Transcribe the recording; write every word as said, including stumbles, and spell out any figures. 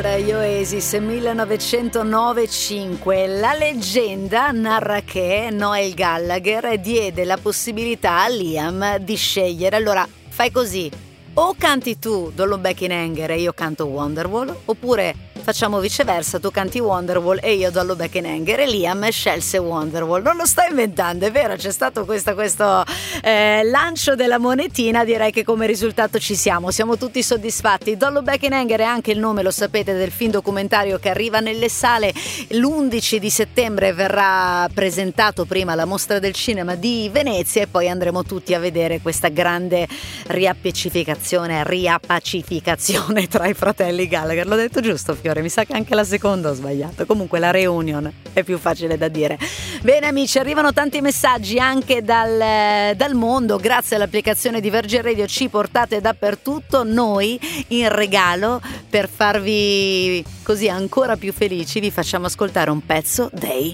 Gli Oasis millenovecentonovantacinque. La leggenda narra che Noel Gallagher diede la possibilità a Liam di scegliere. Allora fai così: o canti tu Don't Look Back in Anger e io canto Wonderwall, oppure facciamo viceversa, tu canti Wonderwall e io Don't Look Back in Anger. E Liam scelse Wonderwall. Non lo sto inventando, è vero, c'è stato questo, questo eh, lancio della monetina. Direi che come risultato ci siamo, siamo tutti soddisfatti. Don't Look Back in Anger è anche il nome, lo sapete, del film documentario che arriva nelle sale l'undici di settembre. Verrà presentato prima alla Mostra del Cinema di Venezia e poi andremo tutti a vedere questa grande riappacificazione, riappacificazione tra i fratelli Gallagher. L'ho detto giusto, Fiore? Mi sa che anche la seconda ho sbagliato. Comunque la reunion è più facile da dire. Bene amici, arrivano tanti messaggi anche dal, dal mondo. Grazie all'applicazione di Virgin Radio ci portate dappertutto. Noi in regalo, per farvi così ancora più felici, vi facciamo ascoltare un pezzo dei